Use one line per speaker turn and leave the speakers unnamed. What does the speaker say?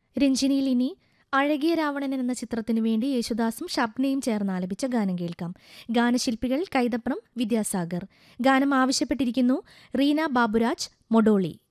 രഞ്ജിനിയിൽ ഇനി അഴകിയ രാവണൻ എന്ന ചിത്രത്തിനു വേണ്ടി യേശുദാസും ഷബ്നയും ചേർന്ന് ആലപിച്ച ഗാനം കേൾക്കാം. ഗാനശില്പികൾ കൈതപ്രം, വിദ്യാസാഗർ. ഗാനം ആവശ്യപ്പെട്ടിരിക്കുന്നു റീന ബാബുരാജ്, മൊഡോളി.